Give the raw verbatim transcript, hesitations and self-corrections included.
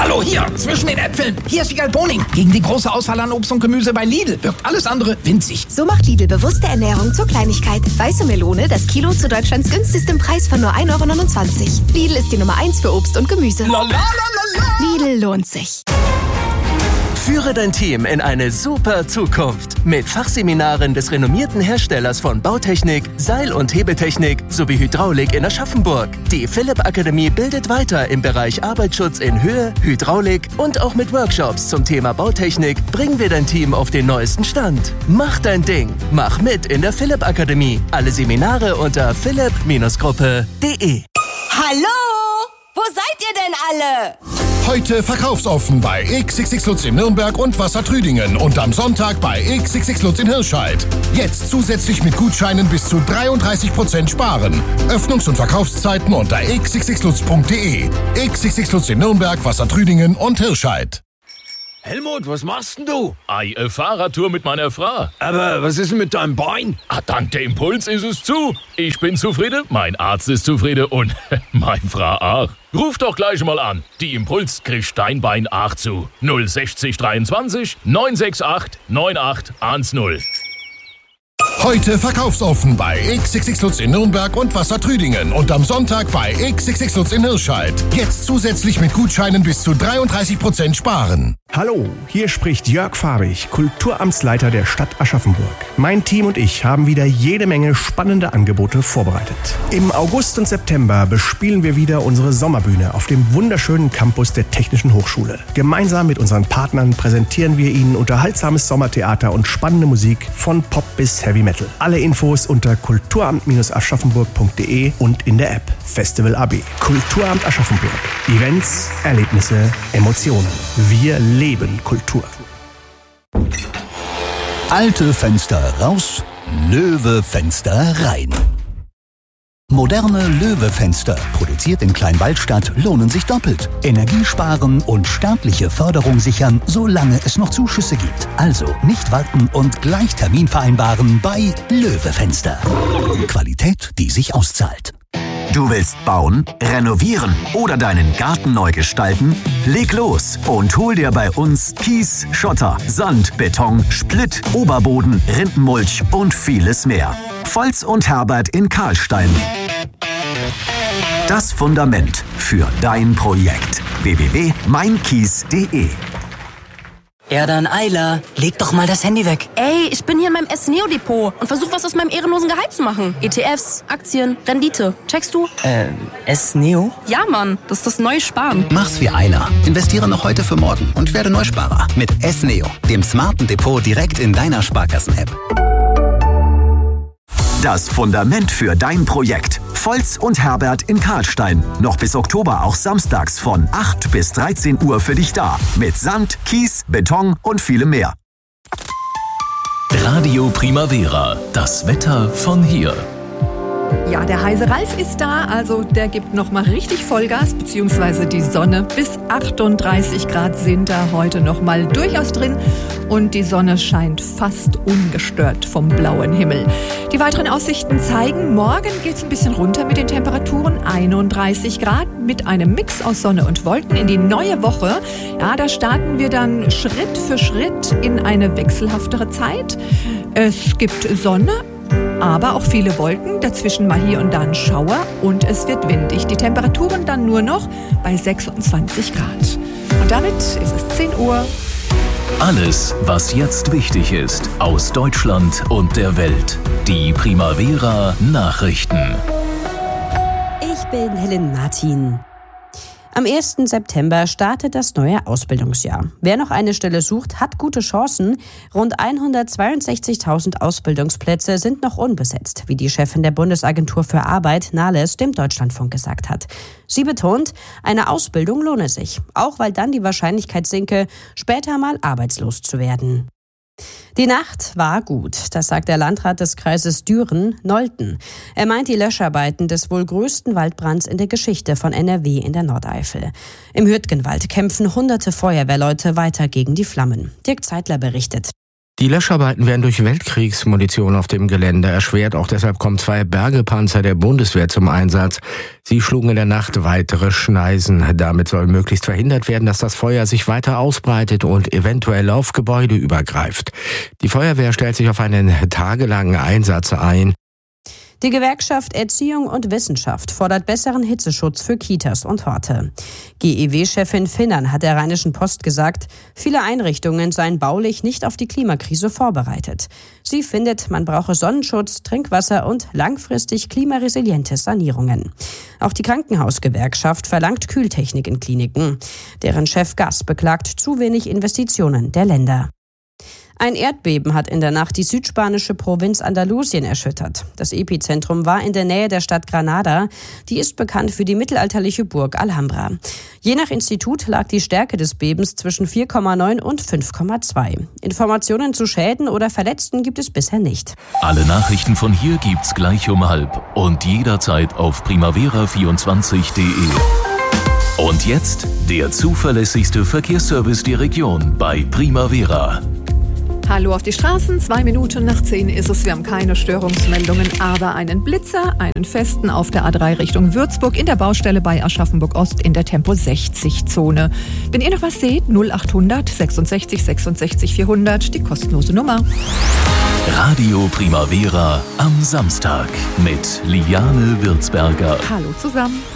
Hallo, hier, zwischen den Äpfeln. Hier ist Wiegald Boning. Gegen die große Auswahl an Obst und Gemüse bei Lidl wirkt alles andere winzig. So macht Lidl bewusste Ernährung zur Kleinigkeit. Weiße Melone, das Kilo zu Deutschlands günstigstem Preis von nur ein Euro neunundzwanzig. Lidl ist die Nummer eins für Obst und Gemüse. La, la, la, la, la. Lidl lohnt sich. Führe dein Team in eine super Zukunft mit Fachseminaren des renommierten Herstellers von Bautechnik, Seil- und Hebeltechnik sowie Hydraulik in Aschaffenburg. Die Philipp Akademie bildet weiter im Bereich Arbeitsschutz in Höhe, Hydraulik und auch mit Workshops zum Thema Bautechnik bringen wir dein Team auf den neuesten Stand. Mach dein Ding. Mach mit in der Philipp Akademie. Alle Seminare unter philipp Gruppe punkt de. Hallo? Wo seid ihr denn alle? Heute verkaufsoffen bei X X X Lutz in Nürnberg und Wassertrüdingen und am Sonntag bei X X X Lutz in Hirscheid. Jetzt zusätzlich mit Gutscheinen bis zu dreiunddreißig Prozent sparen. Öffnungs- und Verkaufszeiten unter x x x lutz punkt de. X X X Lutz in Nürnberg, Wassertrüdingen und Hirscheid. Helmut, was machst denn du? Ei, eine Fahrradtour mit meiner Frau. Aber was ist denn mit deinem Bein? Ah, dank der Impuls ist es zu. Ich bin zufrieden, mein Arzt ist zufrieden und meine Frau auch. Ruf doch gleich mal an. Die Impuls kriegt dein Bein auch zu. null sechzig dreiundzwanzig neun sechs acht neun acht eins null. Heute verkaufsoffen bei X X X Lutz in Nürnberg und Wassertrüdingen und am Sonntag bei X X X Lutz in Hirscheid. Jetzt zusätzlich mit Gutscheinen bis zu dreiunddreißig Prozent sparen. Hallo, hier spricht Jörg Fahrig, Kulturamtsleiter der Stadt Aschaffenburg. Mein Team und ich haben wieder jede Menge spannende Angebote vorbereitet. Im August und September bespielen wir wieder unsere Sommerbühne auf dem wunderschönen Campus der Technischen Hochschule. Gemeinsam mit unseren Partnern präsentieren wir Ihnen unterhaltsames Sommertheater und spannende Musik von Pop bis Heavy Metal. Alle Infos unter kulturamt aschaffenburg punkt de und in der App Festival A B. Kulturamt Aschaffenburg. Events, Erlebnisse, Emotionen. Wir leben Kultur. Alte Fenster raus, Löwe-Fenster rein. Moderne Löwe-Fenster, produziert in Kleinwaldstadt, lohnen sich doppelt. Energie sparen und staatliche Förderung sichern, solange es noch Zuschüsse gibt. Also nicht warten und gleich Termin vereinbaren bei Löwe-Fenster. Qualität, die sich auszahlt. Du willst bauen, renovieren oder deinen Garten neu gestalten? Leg los und hol dir bei uns Kies, Schotter, Sand, Beton, Splitt, Oberboden, Rindenmulch und vieles mehr. Volz und Herbert in Karlstein. Das Fundament für dein Projekt. w w w punkt mein kies punkt de. Ja dann, Ayla, leg doch mal das Handy weg. Ey, ich bin hier in meinem S-Neo-Depot und versuche was aus meinem ehrenlosen Gehalt zu machen. E T Fs, Aktien, Rendite. Checkst du? Äh, S-Neo? Ja, Mann, das ist das neue Sparen. Mach's wie Ayla. Investiere noch heute für morgen und werde Neusparer. Mit S-Neo, dem smarten Depot direkt in deiner Sparkassen-App. Das Fundament für dein Projekt. Volz und Herbert in Karlstein. Noch bis Oktober auch samstags von acht bis dreizehn Uhr für dich da. Mit Sand, Kies, Beton und vielem mehr. Radio Primavera. Das Wetter von hier. Ja, der heiße Ralf ist da, also der gibt nochmal richtig Vollgas, beziehungsweise die Sonne. Bis achtunddreißig Grad sind da heute nochmal durchaus drin und die Sonne scheint fast ungestört vom blauen Himmel. Die weiteren Aussichten zeigen, morgen geht es ein bisschen runter mit den Temperaturen, einunddreißig Grad mit einem Mix aus Sonne und Wolken in die neue Woche. Ja, da starten wir dann Schritt für Schritt in eine wechselhaftere Zeit. Es gibt Sonne, aber auch viele Wolken, dazwischen mal hier und da ein Schauer und es wird windig. Die Temperaturen dann nur noch bei sechsundzwanzig Grad. Und damit ist es zehn Uhr. Alles, was jetzt wichtig ist, aus Deutschland und der Welt. Die Primavera Nachrichten. Ich bin Helen Martin. Am ersten September startet das neue Ausbildungsjahr. Wer noch eine Stelle sucht, hat gute Chancen. Rund hundertzweiundsechzigtausend Ausbildungsplätze sind noch unbesetzt, wie die Chefin der Bundesagentur für Arbeit, Nahles, dem Deutschlandfunk gesagt hat. Sie betont, eine Ausbildung lohne sich, auch weil dann die Wahrscheinlichkeit sinke, später mal arbeitslos zu werden. Die Nacht war gut, das sagt der Landrat des Kreises Düren, Nolten. Er meint die Löscharbeiten des wohl größten Waldbrands in der Geschichte von N R W in der Nordeifel. Im Hürtgenwald kämpfen hunderte Feuerwehrleute weiter gegen die Flammen. Dirk Zeitler berichtet. Die Löscharbeiten werden durch Weltkriegsmunition auf dem Gelände erschwert. Auch deshalb kommen zwei Bergepanzer der Bundeswehr zum Einsatz. Sie schlugen in der Nacht weitere Schneisen. Damit soll möglichst verhindert werden, dass das Feuer sich weiter ausbreitet und eventuell auf Gebäude übergreift. Die Feuerwehr stellt sich auf einen tagelangen Einsatz ein. Die Gewerkschaft Erziehung und Wissenschaft fordert besseren Hitzeschutz für Kitas und Horte. G E W-Chefin Finnern hat der Rheinischen Post gesagt, viele Einrichtungen seien baulich nicht auf die Klimakrise vorbereitet. Sie findet, man brauche Sonnenschutz, Trinkwasser und langfristig klimaresiliente Sanierungen. Auch die Krankenhausgewerkschaft verlangt Kühltechnik in Kliniken. Deren Chef Gass beklagt zu wenig Investitionen der Länder. Ein Erdbeben hat in der Nacht die südspanische Provinz Andalusien erschüttert. Das Epizentrum war in der Nähe der Stadt Granada. Die ist bekannt für die mittelalterliche Burg Alhambra. Je nach Institut lag die Stärke des Bebens zwischen vier Komma neun und fünf Komma zwei. Informationen zu Schäden oder Verletzten gibt es bisher nicht. Alle Nachrichten von hier gibt's gleich um halb und jederzeit auf primavera vierundzwanzig punkt de. Und jetzt der zuverlässigste Verkehrsservice der Region bei Primavera. Hallo auf die Straßen, zwei Minuten nach zehn ist es. Wir haben keine Störungsmeldungen, aber einen Blitzer, einen festen auf der A drei Richtung Würzburg in der Baustelle bei Aschaffenburg Ost in der Tempo sechzig Zone. Wenn ihr noch was seht, null achthundert sechsundsechzig sechsundsechzig vierhundert, die kostenlose Nummer. Radio Primavera am Samstag mit Liane Würzberger. Hallo zusammen.